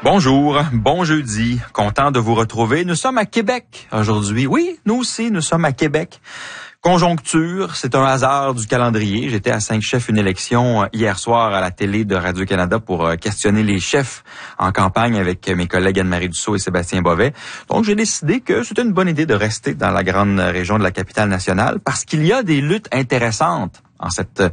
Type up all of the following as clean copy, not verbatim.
Bonjour, bon jeudi, content de vous retrouver. Nous sommes à Québec aujourd'hui. Oui, nous aussi, nous sommes à Québec. Conjoncture, c'est un hasard du calendrier. J'étais à 5 chefs une élection hier soir à la télé de Radio-Canada pour questionner les chefs en campagne avec mes collègues Anne-Marie Dussault et Sébastien Bovet. Donc, j'ai décidé que c'était une bonne idée de rester dans la grande région de la capitale nationale parce qu'il y a des luttes intéressantes en cette,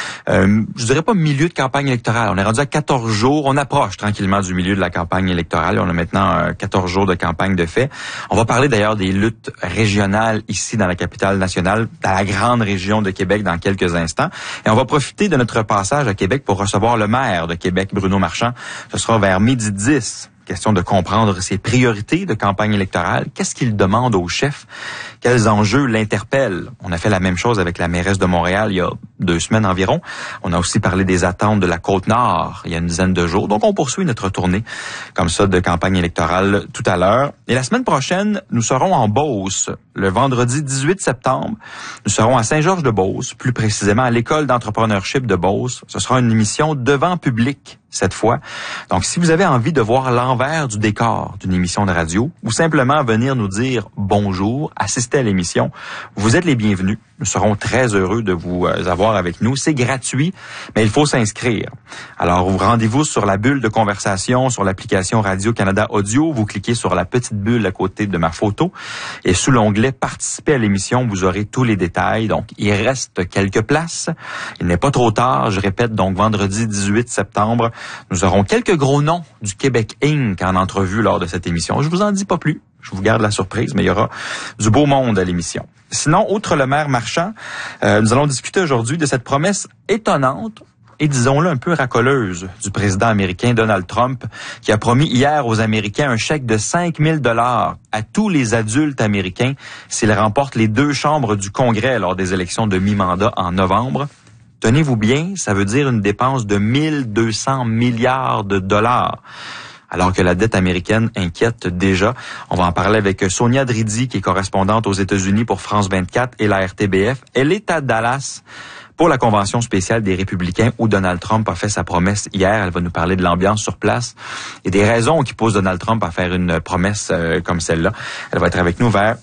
je dirais pas milieu de campagne électorale. On est rendu à 14 jours. On approche tranquillement du milieu de la campagne électorale. On a maintenant 14 jours de campagne de fait. On va parler d'ailleurs des luttes régionales ici dans la capitale nationale, dans la grande région de Québec dans quelques instants. Et on va profiter de notre passage à Québec pour recevoir le maire de Québec, Bruno Marchand. Ce sera vers 12h10. Question de comprendre ses priorités de campagne électorale. Qu'est-ce qu'il demande aux chefs? Quels enjeux l'interpellent? On a fait la même chose avec la mairesse de Montréal il y a 2 semaines environ. On a aussi parlé des attentes de la Côte-Nord il y a une dizaine de jours. Donc, on poursuit notre tournée comme ça de campagne électorale tout à l'heure. Et la semaine prochaine, nous serons en Beauce. Le vendredi 18 septembre, nous serons à Saint-Georges-de-Beauce, plus précisément à l'École d'entrepreneurship de Beauce. Ce sera une émission devant public cette fois. Donc, si vous avez envie de voir l'envers du décor d'une émission de radio ou simplement venir nous dire bonjour, assister à l'émission, vous êtes les bienvenus. Nous serons très heureux de vous avoir avec nous. C'est gratuit, mais il faut s'inscrire. Alors, rendez-vous sur la bulle de conversation sur l'application Radio-Canada Audio. Vous cliquez sur la petite bulle à côté de ma photo et sous l'onglet Participer à l'émission, vous aurez tous les détails. Donc, il reste quelques places. Il n'est pas trop tard. Je répète, donc, vendredi 18 septembre, nous aurons quelques gros noms du Québec Inc. en entrevue lors de cette émission. Je vous en dis pas plus. Je vous garde la surprise, mais il y aura du beau monde à l'émission. Sinon, outre le maire Marchand, nous allons discuter aujourd'hui de cette promesse étonnante et, disons-le, un peu racoleuse du président américain Donald Trump, qui a promis hier aux Américains un chèque de 5 000 $ à tous les adultes américains s'ils remportent les 2 chambres du Congrès lors des élections de mi-mandat en novembre. Tenez-vous bien, ça veut dire une dépense de 1 200 milliards de dollars. Alors que la dette américaine inquiète déjà. On va en parler avec Sonia Dridi, qui est correspondante aux États-Unis pour France 24 et la RTBF. Elle est à Dallas pour la convention spéciale des Républicains où Donald Trump a fait sa promesse hier. Elle va nous parler de l'ambiance sur place et des raisons qui poussent Donald Trump à faire une promesse comme celle-là. Elle va être avec nous vers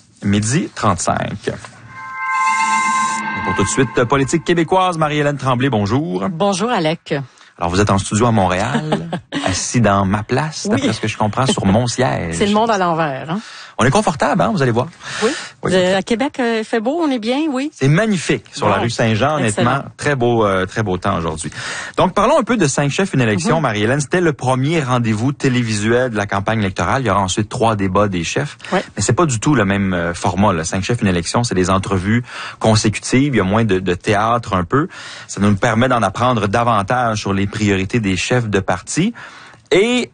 12h35. Pour tout de suite, politique québécoise, Marie-Hélène Tremblay, bonjour. Bonjour, Alec. Alors, vous êtes en studio à Montréal, assis dans ma place, d'après ce que je comprends, sur mon siège. C'est le monde à l'envers, hein? On est confortable, hein, vous allez voir. Oui. À Québec, il fait beau, on est bien, oui. C'est magnifique sur la rue Saint-Jean, honnêtement. Très beau temps aujourd'hui. Donc, parlons un peu de 5 chefs, une élection, Marie-Hélène. C'était le premier rendez-vous télévisuel de la campagne électorale. Il y aura ensuite 3 débats des chefs. Oui. Mais c'est pas du tout le même format, là. 5 chefs, une élection, c'est des entrevues consécutives. Il y a moins de théâtre un peu. Ça nous permet d'en apprendre davantage sur les priorités des chefs de parti. Et